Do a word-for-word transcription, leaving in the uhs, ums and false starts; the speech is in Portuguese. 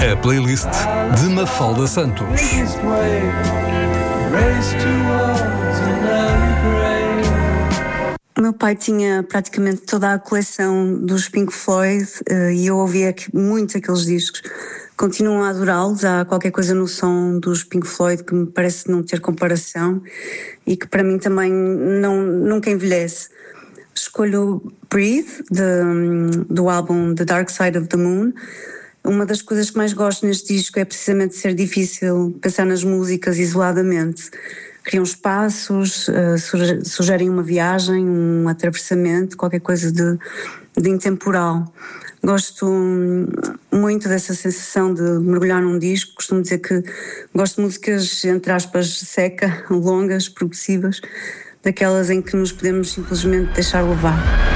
A playlist de Mafalda Santos. O meu pai tinha praticamente toda a coleção dos Pink Floyd e eu ouvia muito aqueles discos. Continuo a adorá-los. Há qualquer coisa no som dos Pink Floyd que me parece não ter comparação e que para mim também não, nunca envelhece. Escolho Breathe, de, do álbum The Dark Side of the Moon. Uma das coisas que mais gosto neste disco é precisamente ser difícil pensar nas músicas isoladamente. Criam espaços, uh, sugerem uma viagem, um atravessamento, qualquer coisa de, de intemporal. Gosto muito dessa sensação de mergulhar num disco. Costumo dizer que gosto de músicas, entre aspas, seca, longas, progressivas, daquelas em que nos podemos simplesmente deixar levar.